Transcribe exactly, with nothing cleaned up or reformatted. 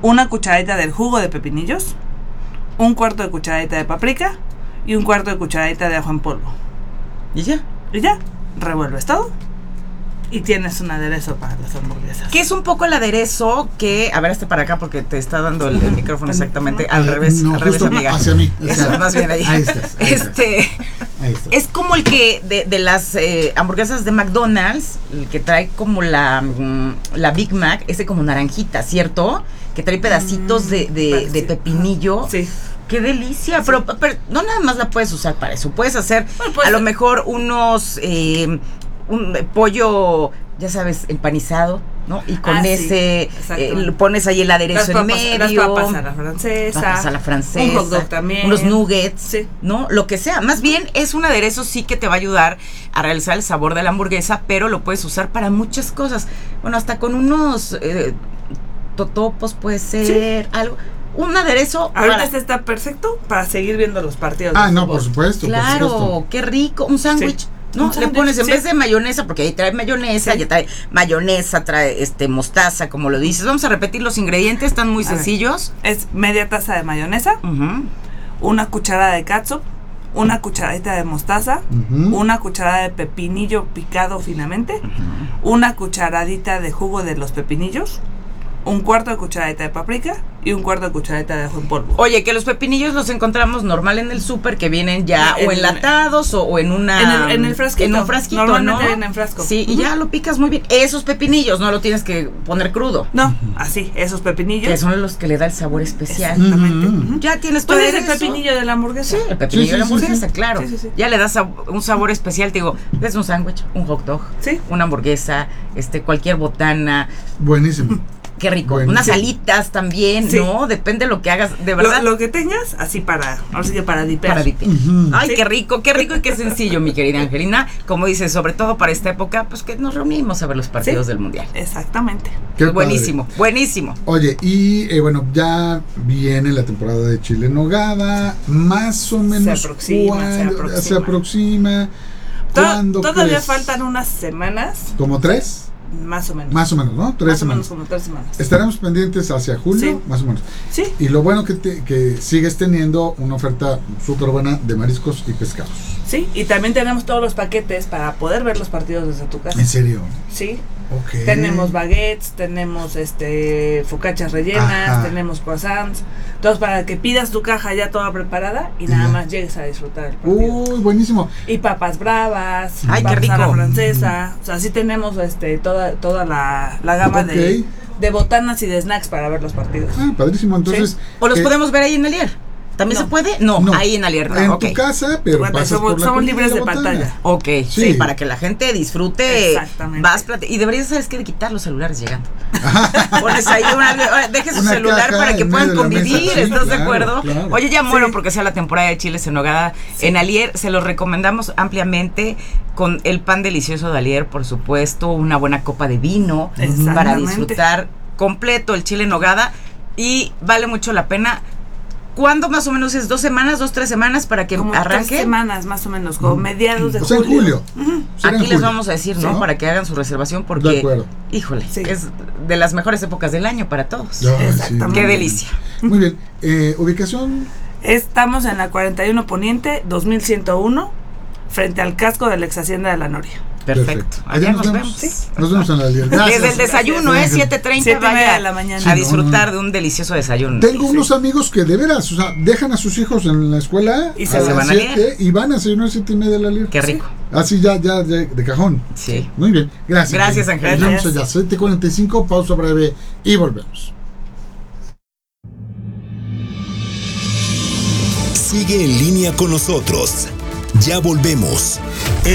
una cucharadita del jugo de pepinillos, un cuarto de cucharadita de paprika y un cuarto de cucharadita de ajo en polvo. ¿Y ya? Y ya, revuelves todo y tienes un aderezo para las hamburguesas. Que es un poco el aderezo que, a ver, este para acá porque te está dando el, el micrófono exactamente al revés, no, al revés, justo amiga. hacia mí. Eso, más bien ahí. Ahí estás. Ahí este, estás. Ahí estás. Es como el que de, de las eh, hamburguesas de McDonald's, el que trae como la, mm, la Big Mac, ese como naranjita, ¿cierto? Que trae pedacitos de, de, de pepinillo. Sí. ¡Qué delicia! Sí. Pero, pero no nada más la puedes usar para eso. Puedes hacer bueno, pues, a lo mejor unos eh, un pollo, ya sabes, empanizado, ¿no? Y con ah, ese sí, eh, pones ahí el aderezo las en papas, medio. Las papas a la francesa. Papas a la francesa. Un hot dog también. Unos nuggets, sí. ¿no? Lo que sea. Más bien es un aderezo sí que te va a ayudar a realizar el sabor de la hamburguesa, pero lo puedes usar para muchas cosas. Bueno, hasta con unos eh, totopos puede ser, sí. algo. Un aderezo. Ahorita para... este está perfecto para seguir viendo los partidos. Ah, no, por supuesto. Claro, por supuesto. Qué rico. Un sándwich. Sí. ¿No? Le pones en sí. vez de mayonesa, porque ahí trae mayonesa, sí. ya trae mayonesa, trae este mostaza, como lo dices. Vamos a repetir los ingredientes, están muy a sencillos. Ver, es media taza de mayonesa, uh-huh. una cucharada de catsup, una cucharadita de mostaza, uh-huh. una cucharada de pepinillo picado finamente, uh-huh. una cucharadita de jugo de los pepinillos, un cuarto de cucharadita de paprika y un cuarto de cucharadita de ajo en polvo. Oye, que los pepinillos los encontramos normal en el súper, que vienen ya en, o enlatados o, o en una... En el, en el frasquito. En un frasquito, normalmente ¿no? vienen en frasco. Sí, uh-huh. y ya lo picas muy bien. Esos pepinillos no lo tienes que poner crudo. No, así, esos pepinillos. Que son los que le da el sabor especial. Exactamente. Uh-huh. Ya tienes todo el pepinillo de la hamburguesa. Sí, el pepinillo sí, sí, de la hamburguesa, sí, claro. Sí, sí, sí. Ya le das un sabor especial, te digo, es un sándwich, un hot dog, sí. una hamburguesa, este, cualquier botana. Buenísimo. Qué rico. Bueno, unas alitas también, sí. ¿no? Depende de lo que hagas, de verdad. Lo, lo que tengas, así para, ahora sí que para dipear. Para dipear. Uh-huh. Ay, ¿sí? qué rico, qué rico y qué sencillo, mi querida Angelina. Como dices, sobre todo para esta época, pues que nos reunimos a ver los partidos ¿sí? del Mundial. Exactamente. Qué buenísimo, padre. buenísimo. Oye, y eh, bueno, ya viene la temporada de chile en nogada, más o menos. Se aproxima, cuando, se aproxima. Se aproxima. ¿Cuándo Todavía crees? Faltan unas semanas. ¿Como tres? Más o menos. Más o menos, ¿no? Tres más semanas. o menos como tres semanas. Estaremos pendientes hacia julio, sí. más o menos. Sí. Y lo bueno que, te, que sigues teniendo una oferta súper buena de mariscos y pescados. Sí, y también tenemos todos los paquetes para poder ver los partidos desde tu casa. ¿En serio? Sí. Okay. Tenemos baguettes, tenemos este focachas rellenas, Ajá. tenemos croissants. Entonces, para que pidas tu caja ya toda preparada y nada yeah. más llegues a disfrutar el partido. Uy, buenísimo. Y papas bravas, Ay, papas qué rico. a la francesa. Mm. O sea, sí tenemos este toda toda la, la gama okay. de, de botanas y de snacks para ver los partidos. Ah, padrísimo. Entonces, ¿sí? ¿O los eh, podemos ver ahí en Alier? ¿También no. se puede? No, no, ahí en Alier. En okay. tu casa, pero bueno, pasas somos, por la somos libres de, de pantalla. Ok, sí. sí, para que la gente disfrute. Exactamente. Vas y deberías, ¿sabes qué? De quitar los celulares llegando. Pones ahí una, deje su una celular para que puedan convivir, sí, ¿estás claro, de acuerdo? Claro. Oye, ya muero sí. porque sea la temporada de chiles en nogada. Sí. En Alier se los recomendamos ampliamente con el pan delicioso de Alier, por supuesto, una buena copa de vino para disfrutar completo el chile en nogada y vale mucho la pena. ¿Cuándo más o menos es? ¿Dos semanas, dos, tres semanas para que como arranque? Tres semanas más o menos, como mediados de o sea, julio. En julio. Uh-huh. Aquí en les julio. vamos a decir, ¿no? ¿Sí? Para que hagan su reservación porque, de acuerdo. híjole, sí. es de las mejores épocas del año para todos. Oh, Exactamente. Qué delicia. Muy bien. Eh, ¿Ubicación? Estamos en la cuarenta y uno Poniente, dos mil ciento uno, frente al casco de la ex hacienda de la Noria. Perfecto. Allá, Allá nos, nos vemos. vemos. ¿Sí? Nos vemos en la Alier. Desde el desayuno, ¿eh? siete treinta vaya de la mañana. Sí, a disfrutar no, no. de un delicioso desayuno. Tengo sí. unos amigos que de veras, o sea, dejan a sus hijos en la escuela y se, a se van siete, a Alier. Y van a desayunar a siete y media de la Alier. Qué rico. Sí. Así ya, ya, ya, de cajón. Sí. Muy bien. Gracias. Gracias, Ángel. Nos vemos allá. siete cuarenta y cinco, pausa breve y volvemos. Sigue en línea con nosotros. Ya volvemos.